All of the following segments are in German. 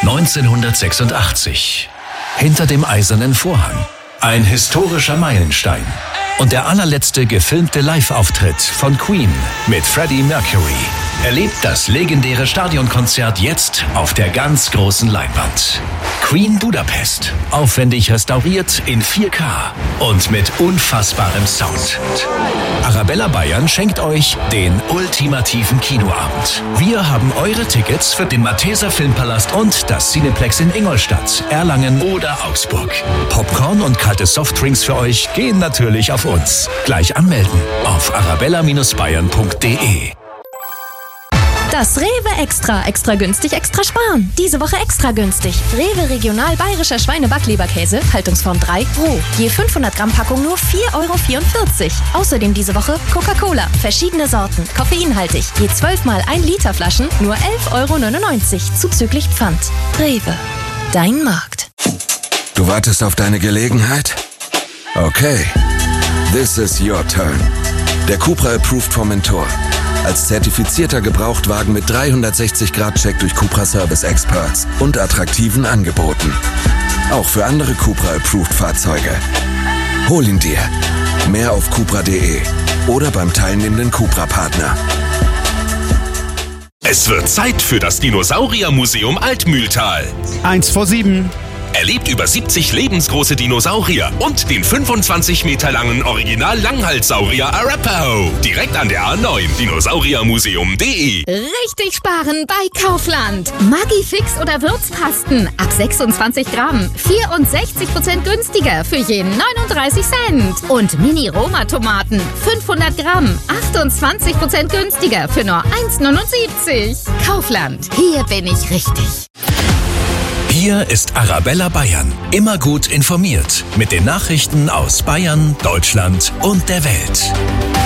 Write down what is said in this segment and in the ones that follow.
1986. Hinter dem eisernen Vorhang. Ein historischer Meilenstein. Und der allerletzte gefilmte Live-Auftritt von Queen mit Freddie Mercury. Erlebt das legendäre Stadionkonzert jetzt auf der ganz großen Leinwand. Queen Budapest. Aufwendig restauriert in 4K und mit unfassbarem Sound. Arabella Bayern schenkt euch den ultimativen Kinoabend. Wir haben eure Tickets für den Malteser Filmpalast und das Cineplex in Ingolstadt, Erlangen oder Augsburg. Popcorn und kalte Softdrinks für euch gehen natürlich auf uns. Gleich anmelden auf arabella-bayern.de. Das Rewe Extra. Extra günstig, extra sparen. Diese Woche extra günstig. Rewe Regional Bayerischer Schweine-Backleberkäse, Haltungsform 3, roh. Je 500 Gramm Packung nur 4,44 €. Außerdem diese Woche Coca-Cola. Verschiedene Sorten, koffeinhaltig. Je 12 mal 1 Liter Flaschen nur 11,99 € zuzüglich Pfand. Rewe. Dein Markt. Du wartest auf deine Gelegenheit? Okay. This is your turn. Der Cupra Approved Formentor. Als zertifizierter Gebrauchtwagen mit 360-Grad-Check durch Cupra Service Experts und attraktiven Angeboten. Auch für andere Cupra Approved Fahrzeuge. Hol ihn dir. Mehr auf cupra.de oder beim teilnehmenden Cupra-Partner. Es wird Zeit für das Dinosauriermuseum Altmühltal. 6:45. Erlebt über 70 lebensgroße Dinosaurier und den 25 Meter langen Original-Langhalssaurier Arapaho. Direkt an der A9, dinosauriermuseum.de. Richtig sparen bei Kaufland. Maggi-Fix oder Würzpasten ab 26 Gramm. 64% günstiger für je 39 Cent. Und Mini-Roma-Tomaten 500 Gramm. 28% günstiger für nur 1,79. Kaufland, hier bin ich richtig. Hier ist Arabella Bayern. Immer gut informiert. Mit den Nachrichten aus Bayern, Deutschland und der Welt.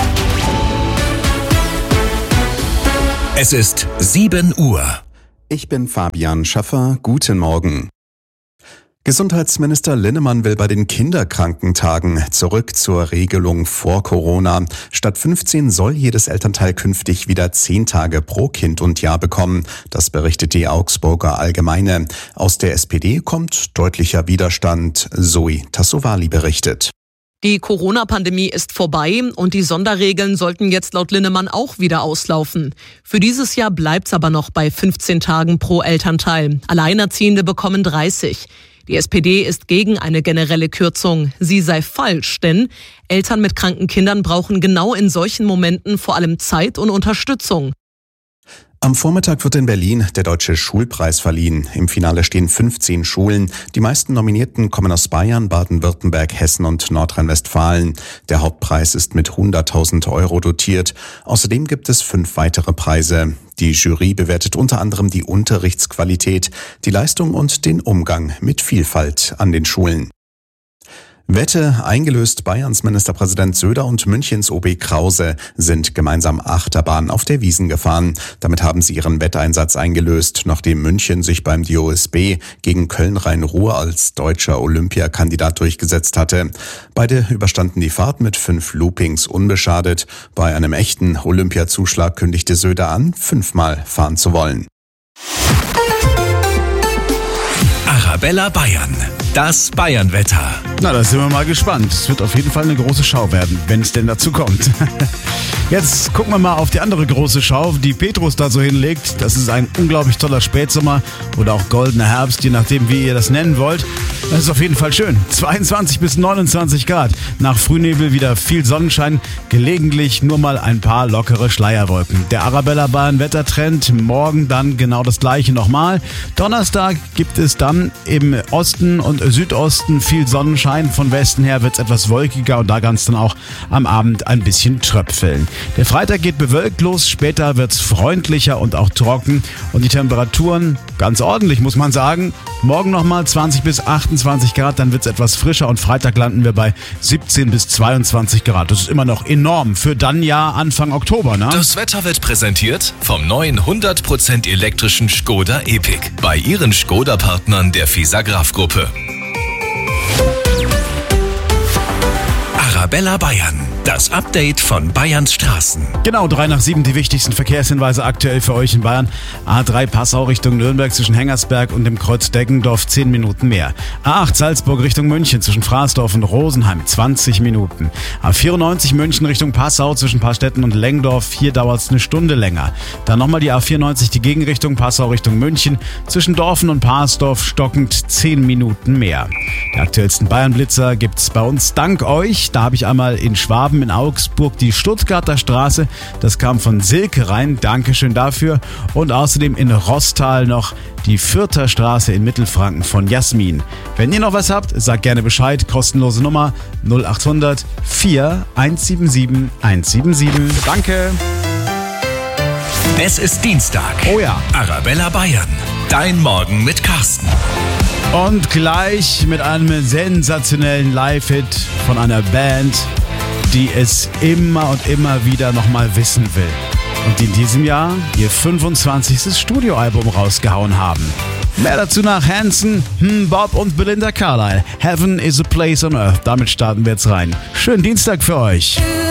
Es ist 7 Uhr. Ich bin Fabian Schaffer. Guten Morgen. Gesundheitsminister Linnemann will bei den Kinderkrankentagen zurück zur Regelung vor Corona. Statt 15 soll jedes Elternteil künftig wieder 10 Tage pro Kind und Jahr bekommen. Das berichtet die Augsburger Allgemeine. Aus der SPD kommt deutlicher Widerstand. Zoe Tassovali berichtet. Die Corona-Pandemie ist vorbei und die Sonderregeln sollten jetzt laut Linnemann auch wieder auslaufen. Für dieses Jahr bleibt's aber noch bei 15 Tagen pro Elternteil. Alleinerziehende bekommen 30. Die SPD ist gegen eine generelle Kürzung. Sie sei falsch, denn Eltern mit kranken Kindern brauchen genau in solchen Momenten vor allem Zeit und Unterstützung. Am Vormittag wird in Berlin der Deutsche Schulpreis verliehen. Im Finale stehen 15 Schulen. Die meisten Nominierten kommen aus Bayern, Baden-Württemberg, Hessen und Nordrhein-Westfalen. Der Hauptpreis ist mit 100.000 € dotiert. Außerdem gibt es 5 weitere Preise. Die Jury bewertet unter anderem die Unterrichtsqualität, die Leistung und den Umgang mit Vielfalt an den Schulen. Wette eingelöst. Bayerns Ministerpräsident Söder und Münchens OB Krause sind gemeinsam Achterbahn auf der Wiesn gefahren. Damit haben sie ihren Wetteinsatz eingelöst, nachdem München sich beim DOSB gegen Köln-Rhein-Ruhr als deutscher Olympiakandidat durchgesetzt hatte. Beide überstanden die Fahrt mit 5 Loopings unbeschadet. Bei einem echten Olympiazuschlag kündigte Söder an, 5-mal fahren zu wollen. Arabella Bayern. Das Bayern-Wetter. Na, da sind wir mal gespannt. Es wird auf jeden Fall eine große Schau werden, wenn es denn dazu kommt. Jetzt gucken wir mal auf die andere große Schau, die Petrus da so hinlegt. Das ist ein unglaublich toller Spätsommer oder auch goldener Herbst, je nachdem, wie ihr das nennen wollt. Das ist auf jeden Fall schön. 22 bis 29 Grad. Nach Frühnebel wieder viel Sonnenschein, gelegentlich nur mal ein paar lockere Schleierwolken. Der Arabella Bayern Wettertrend, morgen dann genau das gleiche nochmal. Donnerstag gibt es dann im Osten und Südosten viel Sonnenschein. Von Westen her wird es etwas wolkiger und da kann es dann auch am Abend ein bisschen tröpfeln. Der Freitag geht bewölkt los, später wird es freundlicher und auch trocken und die Temperaturen ganz ordentlich, muss man sagen. Morgen nochmal 20 bis 28 Grad, dann wird es etwas frischer und Freitag landen wir bei 17 bis 22 Grad. Das ist immer noch enorm für dann ja Anfang Oktober, ne? Das Wetter wird präsentiert vom neuen 100% elektrischen Škoda Epiq bei Ihren Škoda-Partnern der FISA-Graf-Gruppe. Arabella Bayern. Das Update von Bayerns Straßen. Genau, 6:03, die wichtigsten Verkehrshinweise aktuell für euch in Bayern. A3 Passau Richtung Nürnberg zwischen Hengersberg und dem Kreuz Deggendorf 10 Minuten mehr. A8 Salzburg Richtung München zwischen Fraßdorf und Rosenheim 20 Minuten. A94 München Richtung Passau zwischen Paarstetten und Lengdorf, hier dauert es eine Stunde länger. Dann nochmal die A94, die Gegenrichtung Passau Richtung München zwischen Dorfen und Parsdorf stockend 10 Minuten mehr. Die aktuellsten Bayern-Blitzer gibt's bei uns dank euch. Da habe ich einmal in Schwaben, in Augsburg die Stuttgarter Straße. Das kam von Silke rein. Dankeschön dafür. Und außerdem in Roßtal noch die Fürther Straße in Mittelfranken von Jasmin. Wenn ihr noch was habt, sagt gerne Bescheid. Kostenlose Nummer 0800 4 177 177. Danke. Es ist Dienstag. Oh ja. Arabella Bayern. Dein Morgen mit Carsten. Und gleich mit einem sensationellen Live-Hit von einer Band, die es immer und immer wieder nochmal wissen will. Und die in diesem Jahr ihr 25. Studioalbum rausgehauen haben. Mehr dazu nach Hanson, Bob und Belinda Carlisle. Heaven is a place on earth. Damit starten wir jetzt rein. Schönen Dienstag für euch.